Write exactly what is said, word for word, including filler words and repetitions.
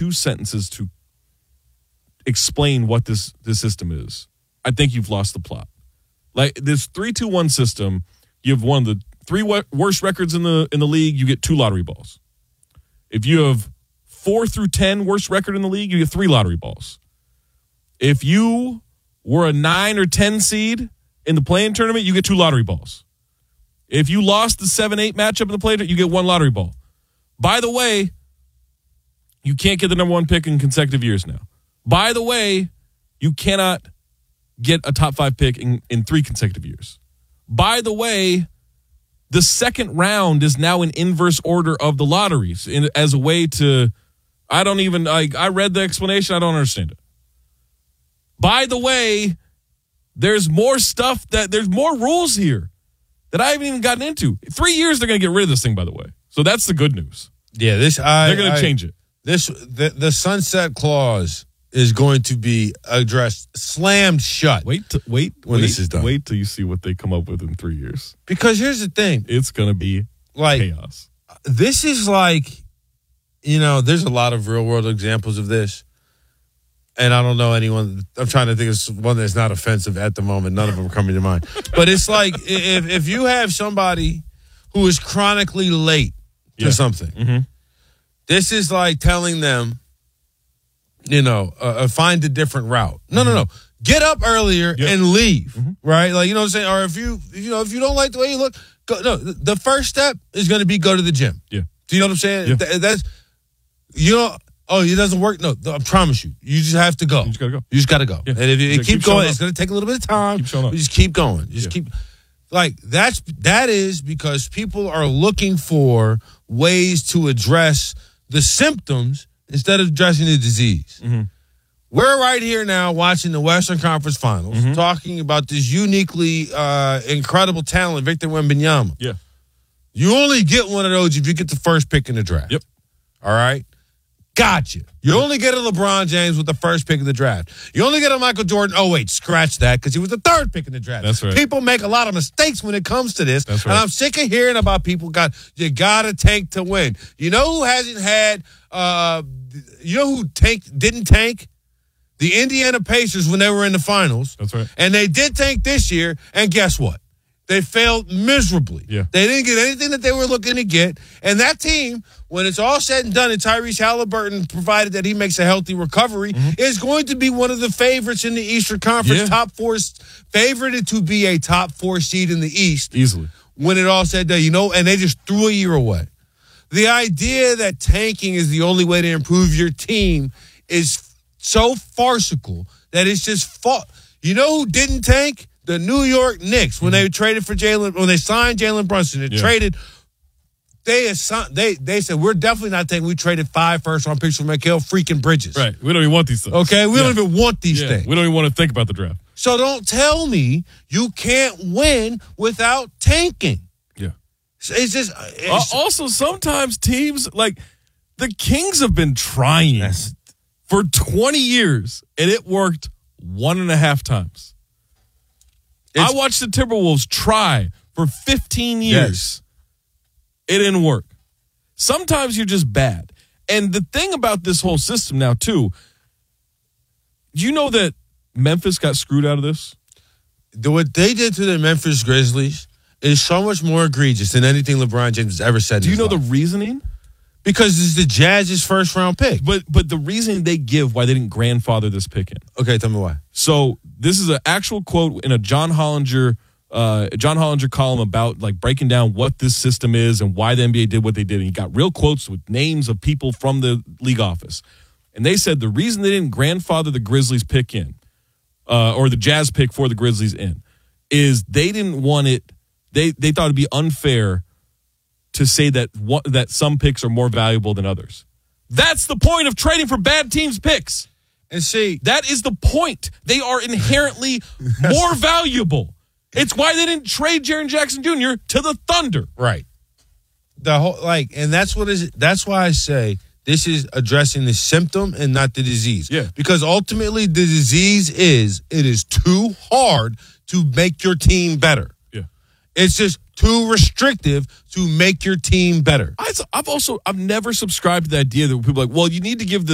two sentences to explain what this, this system is, I think you've lost the plot. Like this three two one system, you have one of the three worst records in the in the league, you get two lottery balls. If you have four through ten worst record in the league, you get three lottery balls. If you were a nine or ten seed in the play-in tournament, you get two lottery balls. If you lost the seven eight matchup in the play-in, you get one lottery ball. By the way, you can't get the number one pick in consecutive years now. By the way, you cannot get a top five pick in, in three consecutive years. By the way, the second round is now an inverse order of the lotteries in, as a way to, I don't even, I, I read the explanation, I don't understand it. By the way, there's more stuff that, there's more rules here that I haven't even gotten into. Three years, they're going to get rid of this thing, by the way. So that's the good news. Yeah, this, I, They're going to change it. This, the, the sunset clause is going to be addressed, slammed shut. Wait, to, wait, when wait, this is done. Wait till you see what they come up with in three years. Because here's the thing, it's going to be like chaos. This is like, you know, there's a lot of real world examples of this, and I don't know anyone. I'm trying to think of one that's not offensive at the moment. None of them are coming to mind. But it's like if if you have somebody who is chronically late to yeah. something, mm-hmm. this is like telling them, you know, uh, find a different route. No, mm-hmm. no, no. Get up earlier yep. and leave, mm-hmm. right? Like, you know what I'm saying? Or if you, you know, if you don't like the way you look, go. No, the first step is going to be go to the gym. Yeah. Do you know what I'm saying? Yeah. That, that's, you know, oh, it doesn't work. No, I promise you. You just have to go. You just got to go. You just got to go. Yeah. And if you, you keep, keep going, it's going to take a little bit of time. Keep showing up. You just keep going. Just yeah. keep, like, that's, that is because people are looking for ways to address the symptoms instead of addressing the disease. Mm-hmm. We're right here now watching the Western Conference Finals, mm-hmm. talking about this uniquely uh, incredible talent, Victor Wembanyama. Yeah. You only get one of those if you get the first pick in the draft. Yep. All right? Gotcha. You only get a LeBron James with the first pick of the draft. You only get a Michael Jordan. Oh, wait, scratch that, because he was the third pick in the draft. That's right. People make a lot of mistakes when it comes to this. That's right. And I'm sick of hearing about people got, you got to tank to win. You know who hasn't had, uh, you know who tank, didn't tank? The Indiana Pacers when they were in the finals. That's right. And they did tank this year, and guess what? They failed miserably. Yeah. They didn't get anything that they were looking to get. And that team, when it's all said and done, and Tyrese Halliburton, provided that he makes a healthy recovery, mm-hmm. is going to be one of the favorites in the Eastern Conference, yeah. top four, favored to be a top four seed in the East. Easily. When it all said and done, you know, and they just threw a year away. The idea that tanking is the only way to improve your team is so farcical that it's just fa- you know who didn't tank? The New York Knicks when they traded for Jalen, when they signed Jalen Brunson, they yeah. traded. They assigned, they they said we're definitely not taking. We traded five first round picks for Mikal freaking Bridges. Right. We don't even want these things. Okay, we yeah. don't even want these yeah. things. We don't even want to think about the draft. So don't tell me you can't win without tanking. Yeah. It's just it's, uh, also sometimes teams like the Kings have been trying That's, for twenty years, and it worked one and a half times. I watched the Timberwolves try for fifteen years. Yes. It didn't work. Sometimes you're just bad. And the thing about this whole system now, too, do you know that Memphis got screwed out of this? The, what they did to the Memphis Grizzlies is so much more egregious than anything LeBron James has ever said. Do you know life. the reasoning? Because it's the Jazz's first round pick. But but the reason they give why they didn't grandfather this pick in. Okay, tell me why. So this is an actual quote in a John Hollinger uh, John Hollinger column about like breaking down what this system is and why the N B A did what they did. And he got real quotes with names of people from the league office. And they said the reason they didn't grandfather the Grizzlies pick in, uh, or the Jazz pick for the Grizzlies in, is they didn't want it. They they thought it'd be unfair to say that one, that some picks are more valuable than others. That's the point of trading for bad teams' picks. And see, that is the point. They are inherently more valuable. It's why they didn't trade Jaren Jackson Junior to the Thunder. Right. The whole like, and that's what is. That's why I say this is addressing the symptom and not the disease. Yeah. Because ultimately, the disease is it is too hard to make your team better. Yeah. It's just too restrictive to make your team better. I, I've also I've never subscribed to the idea that people are like, well, you need to give the